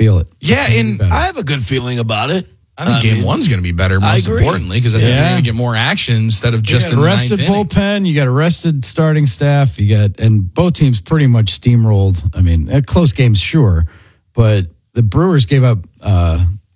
feel it. Yeah, and I have a good feeling about it. I think game one's going to be better, most importantly, because I think you're going to get more action instead of just a rested bullpen. You got a rested starting staff. And both teams pretty much steamrolled. I mean, close games, sure, but the Brewers gave up a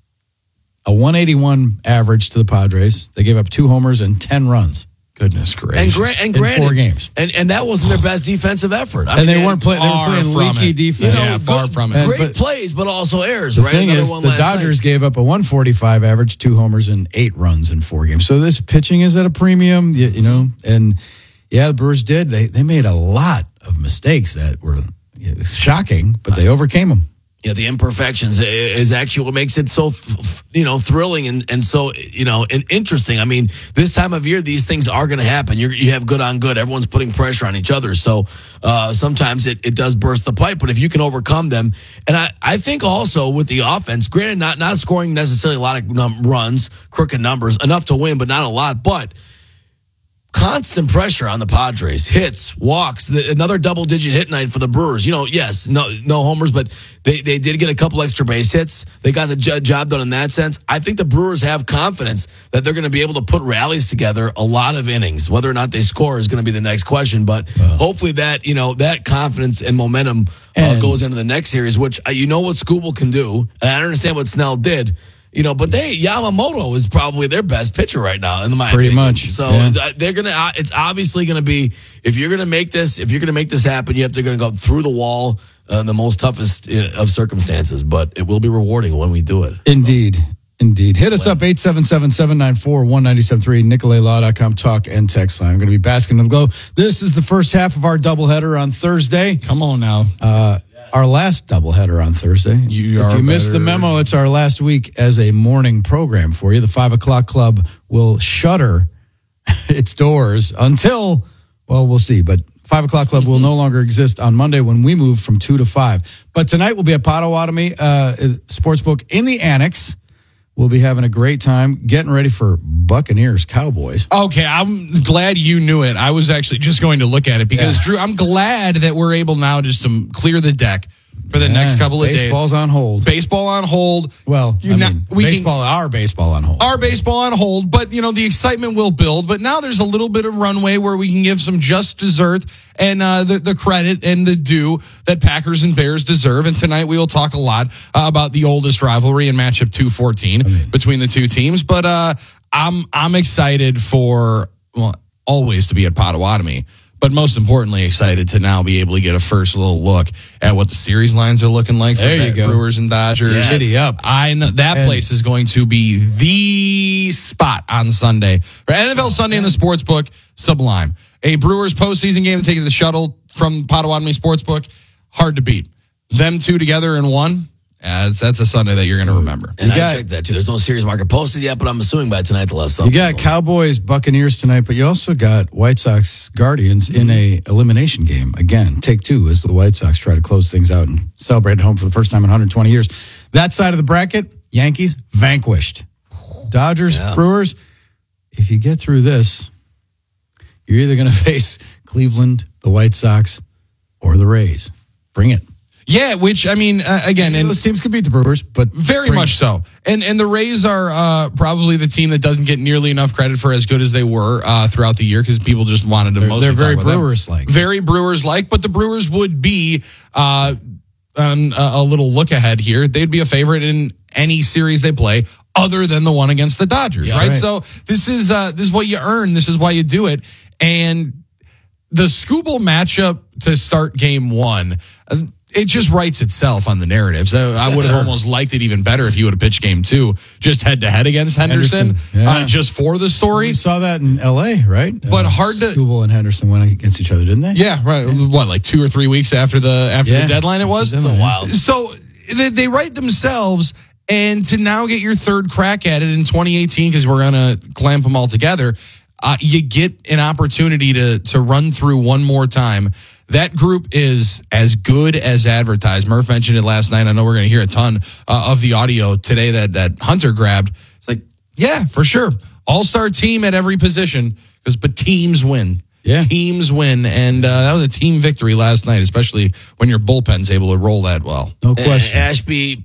181 average to the Padres. They gave up 2 homers and 10 runs. Goodness gracious! And granted, in 4 games, and that wasn't their best defensive effort. They weren't playing. They were playing leaky defense. Far from it. Great plays, but also errors. The thing is, the Dodgers gave up a 145 average, 2 homers, and 8 runs in 4 games. So this pitching is at a premium, And the Brewers did. They made a lot of mistakes that were shocking, but they overcame them. Yeah, the imperfections is actually what makes it so, thrilling and so, and interesting. I mean, this time of year, these things are going to happen. You have good on good. Everyone's putting pressure on each other. So sometimes it does burst the pipe, but if you can overcome them. And I think also with the offense, granted, not scoring necessarily a lot of runs, crooked numbers, enough to win, but not a lot. But constant pressure on the Padres, hits, walks, another double-digit hit night for the Brewers. Yes, no homers, but they did get a couple extra base hits. They got the job done in that sense. I think the Brewers have confidence that they're going to be able to put rallies together a lot of innings. Whether or not they score is going to be the next question, but hopefully that confidence and momentum goes into the next series, which what Skubal can do, and I understand what Snell did. But Yamamoto is probably their best pitcher right now in my opinion. Much. So they're gonna. It's obviously gonna be if you're gonna make this happen, they're gonna go through the wall, the most toughest of circumstances. But it will be rewarding when we do it. Indeed. Hit us up 877-794-1973 NicoletLaw.com talk and text line. I'm going to be basking in the glow. This is the first half of our doubleheader on Thursday. Come on now. Our last doubleheader on Thursday. If you missed the memo, it's our last week as a morning program for you. The 5 o'clock club will shutter its doors until, we'll see. But 5 o'clock club will no longer exist on Monday when we move from 2 to 5. But tonight we'll be at Potawatomi Sportsbook in the Annex. We'll be having a great time getting ready for Buccaneers Cowboys. Okay, I'm glad you knew it. I was actually just going to look at it because, Drew, I'm glad that we're able now just to clear the deck for the next couple of days. Baseball's on hold. Baseball on hold. Well, our baseball on hold. Our baseball on hold, but, the excitement will build. But now there's a little bit of runway where we can give some just dessert and the credit and the due that Packers and Bears deserve. And tonight we will talk a lot about the oldest rivalry in matchup 214 between the two teams. But I'm excited for, always to be at Potawatomi. But most importantly, excited to now be able to get a first little look at what the series lines are looking like for Brewers and Dodgers. Giddy up. I know that place is going to be the spot on Sunday. For NFL Sunday in the Sportsbook, sublime. A Brewers postseason game taking the shuttle from Potawatomi Sportsbook, hard to beat. Them two together in one. That's a Sunday that you're going to remember. And I checked that, too. There's no series market posted yet, but I'm assuming by tonight they'll have something. You got Cowboys, Buccaneers tonight, but you also got White Sox, Guardians in a elimination game. Again, take 2 as the White Sox try to close things out and celebrate at home for the first time in 120 years. That side of the bracket, Yankees, vanquished. Dodgers, Brewers, if you get through this, you're either going to face Cleveland, the White Sox, or the Rays. Bring it. Yeah, which, again... those teams could beat the Brewers, but... Very much so. And the Rays are probably the team that doesn't get nearly enough credit for as good as they were throughout the year because people just wanted to mostly They're very Brewers-like. Very Brewers-like, but the Brewers would be a little look ahead here. They'd be a favorite in any series they play other than the one against the Dodgers, right? So this is what you earn. This is why you do it. And the Skubal matchup to start game one... it just writes itself on the narrative. So I would have almost liked it even better if you would have pitched game 2 just head-to-head against Henderson. Just for the story. We saw that in L.A., right? But hard to... Skubal and Henderson went against each other, didn't they? Yeah, right. What, like 2 or 3 weeks after the deadline it was? It's been a while. So they write themselves, and to now get your third crack at it in 2018, because we're going to clamp them all together, you get an opportunity to run through one more time. That group is as good as advertised. Murph mentioned it last night. I know we're going to hear a ton of the audio today that Hunter grabbed. It's like, yeah, for sure. All-star team at every position, but teams win. Yeah. Teams win, and that was a team victory last night, especially when your bullpen's able to roll that well. No question. Ashby